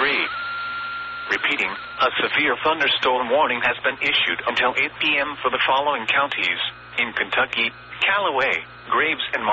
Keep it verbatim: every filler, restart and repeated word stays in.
three. Repeating, a severe thunderstorm warning has been issued until eight p.m. for the following counties: in Kentucky, Callaway, Graves, and